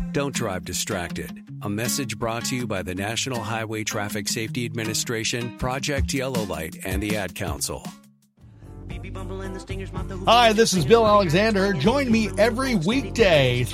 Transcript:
Don't drive distracted. A message brought to you by the National Highway Traffic Safety Administration, Project Yellow Light, and the Ad Council. Hi, this is Bill Alexander. Join me every weekday